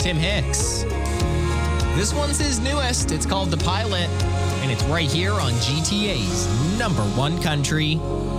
Tim Hicks. This one's his newest. It's called The Pilot, and it's right here on GTA's number one country,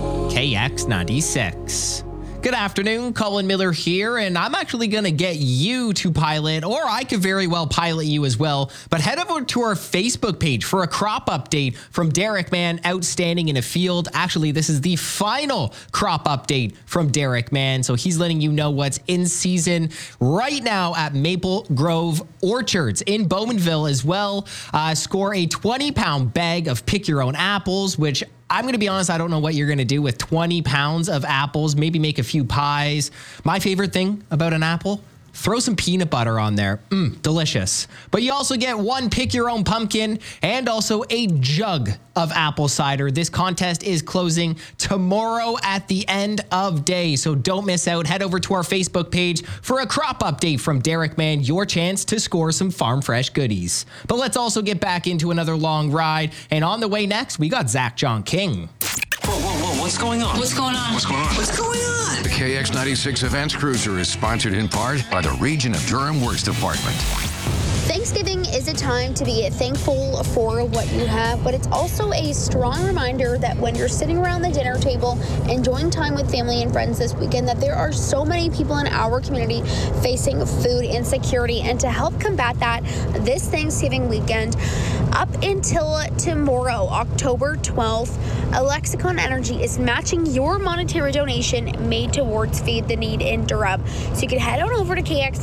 KX96. Good afternoon, Colin Miller here, and I'm actually going to get you to pilot, or I could very well pilot you as well. But head over to our Facebook page for a crop update from Derek Mann, outstanding in a field. Actually, this is the final crop update from Derek Mann, so he's letting you know what's in season right now at Maple Grove Orchards in Bowmanville as well. Score a 20-pound bag of pick your own apples, which I'm going to be honest, I don't know what you're going to do with 20 pounds of apples. Maybe make a few pies. My favorite thing about an apple, throw some peanut butter on there. Delicious. But you also get one pick your own pumpkin and also a jug of apple cider. This contest is closing tomorrow at the end of day, so don't miss out. Head over to our Facebook page for a crop update from Derek Mann, your chance to score some farm fresh goodies. But let's also get back into another long ride, and on the way next, we got Zach John King. Whoa, what's going on? What's going on? What's going on? What's going on? The KX96 Events Cruiser is sponsored in part by the Region of Durham Works Department. Thanksgiving is a time to be thankful for what you have, but it's also a strong reminder that when you're sitting around the dinner table enjoying time with family and friends this weekend, that there are so many people in our community facing food insecurity. And to help combat that this Thanksgiving weekend, up until tomorrow, October 12th, Alexicon Energy is matching your monetary donation made towards Feed the Need in Durham. So you can head on over to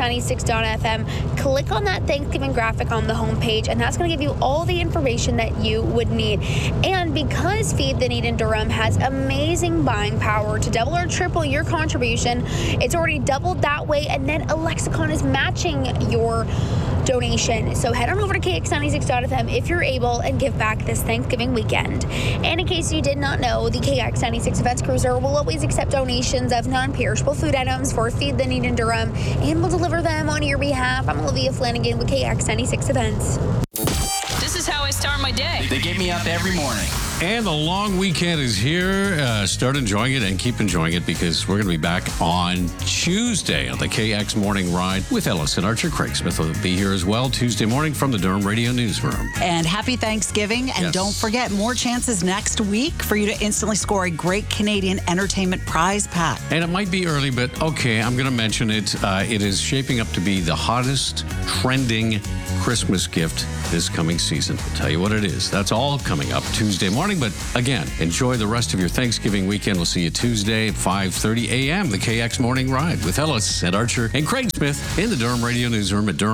KX96.fm, click on that Thanksgiving graphic on the homepage, and that's going to give you all the information that you would need. And because Feed the Need in Durham has amazing buying power to double or triple your contribution, it's already doubled that way, and then Alexicon is matching your donation. So head on over to KX96.fm if you're able and give back this Thanksgiving weekend. And in case you did not know, the KX96 Events Cruiser will always accept donations of non-perishable food items for Feed the Need in Durham, and will deliver them on your behalf. I'm Olivia Flanagan with KX96 Events. This is how I start my day. They get me up every morning. And the long weekend is here. Start enjoying it and keep enjoying it, because we're going to be back on Tuesday on the KX Morning Ride with Ellison Archer. Craig Smith will be here as well Tuesday morning from the Durham Radio Newsroom. And happy Thanksgiving. And Yes. Don't forget, more chances next week for you to instantly score a great Canadian entertainment prize pack. And it might be early, but okay, I'm going to mention it. It is shaping up to be the hottest trending Christmas gift this coming season. I'll tell you what it is. That's all coming up Tuesday morning. But again, enjoy the rest of your Thanksgiving weekend. We'll see you Tuesday at 5:30 a.m. The KX Morning Ride with Ellis and Archer and Craig Smith in the Durham Radio Newsroom at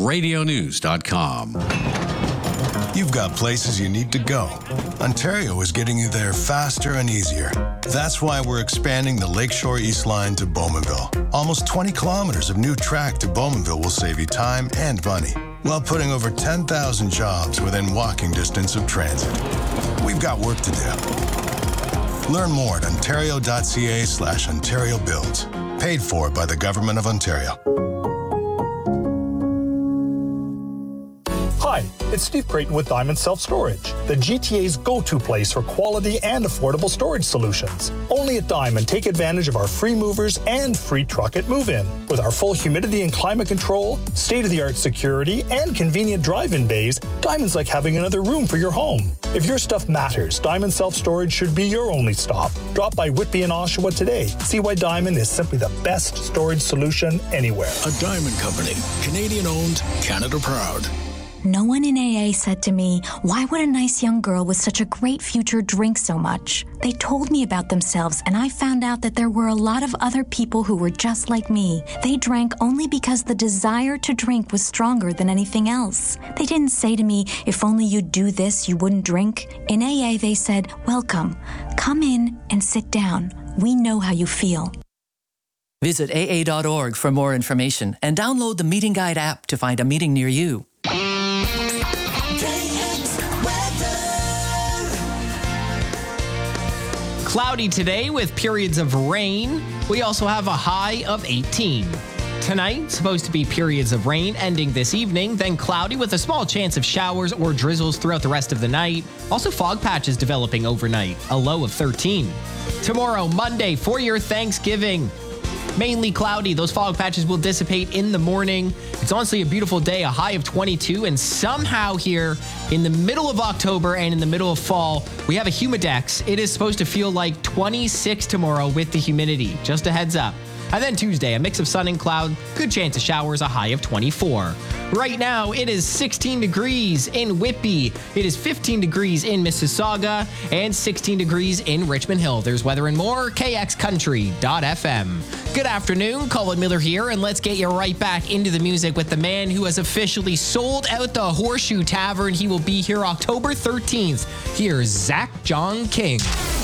DurhamRadioNews.com. You've got places you need to go. Ontario is getting you there faster and easier. That's why we're expanding the Lakeshore East Line to Bowmanville. Almost 20 kilometers of new track to Bowmanville will save you time and money, while putting over 10,000 jobs within walking distance of transit. We've got work to do. Learn more at ontario.ca/Ontario Builds. Paid for by the Government of Ontario. Hi, it's Steve Creighton with Diamond Self Storage, the GTA's go-to place for quality and affordable storage solutions. Only at Diamond, take advantage of our free movers and free truck at move-in. With our full humidity and climate control, state-of-the-art security, and convenient drive-in bays, Diamond's like having another room for your home. If your stuff matters, Diamond Self Storage should be your only stop. Drop by Whitby and Oshawa today. See why Diamond is simply the best storage solution anywhere. A Diamond Company, Canadian-owned, Canada proud. No one in AA said to me, why would a nice young girl with such a great future drink so much? They told me about themselves, and I found out that there were a lot of other people who were just like me. They drank only because the desire to drink was stronger than anything else. They didn't say to me, if only you'd do this, you wouldn't drink. In AA, they said, welcome. Come in and sit down. We know how you feel. Visit AA.org for more information and download the Meeting Guide app to find a meeting near you. Cloudy today with periods of rain. We also have a high of 18. Tonight, supposed to be periods of rain ending this evening, then cloudy with a small chance of showers or drizzles throughout the rest of the night. Also fog patches developing overnight, a low of 13. Tomorrow, Monday, for your Thanksgiving. Mainly cloudy. Those fog patches will dissipate in the morning. It's honestly a beautiful day, a high of 22. And somehow here in the middle of October and in the middle of fall, we have a humidex. It is supposed to feel like 26 tomorrow with the humidity. Just a heads up. And then Tuesday, a mix of sun and cloud, good chance of showers, a high of 24. Right now, it is 16 degrees in Whitby. It is 15 degrees in Mississauga and 16 degrees in Richmond Hill. There's weather and more, kxcountry.fm. Good afternoon, Colin Miller here, and let's get you right back into the music with the man who has officially sold out the Horseshoe Tavern. He will be here October 13th. Here's Zach John King.